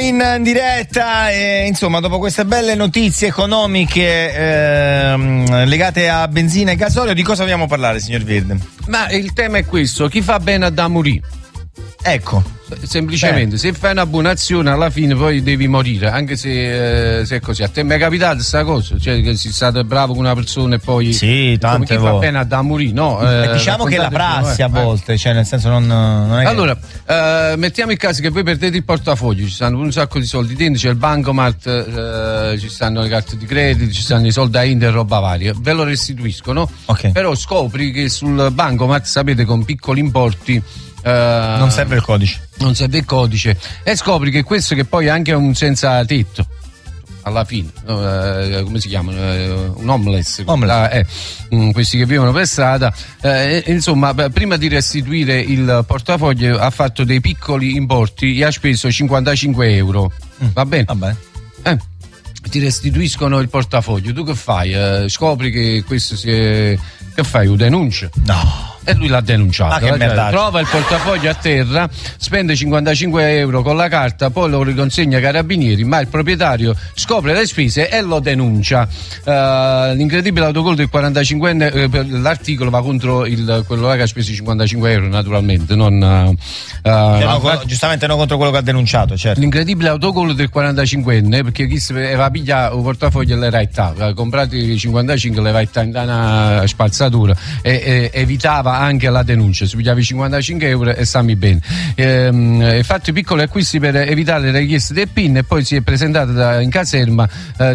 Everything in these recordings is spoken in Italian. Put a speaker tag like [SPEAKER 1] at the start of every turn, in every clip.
[SPEAKER 1] in diretta e insomma dopo queste belle notizie economiche legate a benzina e gasolio, di cosa vogliamo parlare, signor Virden?
[SPEAKER 2] Ma il tema è questo: chi fa bene da morire.
[SPEAKER 1] Ecco,
[SPEAKER 2] semplicemente se fai una buona azione alla fine poi devi morire, anche se è così. A te mi è capitato questa cosa, cioè che sei stato bravo con una persona e poi
[SPEAKER 1] sì, tante
[SPEAKER 2] chi
[SPEAKER 1] volte
[SPEAKER 2] fa bene da morire, no?
[SPEAKER 1] Diciamo che è la prassi a volte, cioè nel senso non è
[SPEAKER 2] allora mettiamo il caso che voi perdete il portafoglio, ci stanno un sacco di soldi dentro, c'è il bancomat, ci stanno le carte di credito, ci stanno i soldi a Inter e roba varia, ve lo restituiscono,
[SPEAKER 1] okay.
[SPEAKER 2] Però scopri che sul bancomat, sapete, con piccoli importi
[SPEAKER 1] non serve il codice.
[SPEAKER 2] Non serve il codice e scopri che questo, che poi è anche un senza tetto alla fine, come si chiamano? Un homeless. Questi che vivono per strada, insomma, prima di restituire il portafoglio ha fatto dei piccoli importi e ha speso 55 euro. Va bene? Ti restituiscono il portafoglio, tu che fai? Scopri che questo che fai? Lo denuncia?
[SPEAKER 1] No.
[SPEAKER 2] E lui l'ha denunciato.
[SPEAKER 1] Trova
[SPEAKER 2] il portafoglio a terra, spende 55 euro con la carta, poi lo riconsegna ai carabinieri, ma il proprietario scopre le spese e lo denuncia. L'incredibile autogol del 45enne, l'articolo va contro quello che ha speso 55 euro, naturalmente,
[SPEAKER 1] giustamente non contro quello che ha denunciato, certo.
[SPEAKER 2] L'incredibile autogol del 45enne, perché chi aveva pigliato il portafoglio e le raità, comprati 55 le raità in una spazzatura e evitava anche la denuncia, si pigliava i 55 euro e stammi bene. Ha fatto i piccoli acquisti per evitare le richieste del PIN e poi si è presentato in caserma da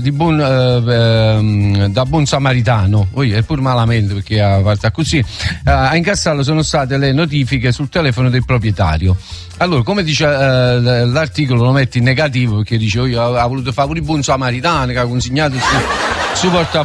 [SPEAKER 2] buon samaritano, e pur malamente perché ha fatto così. A incassarlo sono state le notifiche sul telefono del proprietario. Allora, come dice l'articolo, lo mette in negativo perché dice io ho voluto fare pure il buon samaritano che ha consegnato su portafoglio.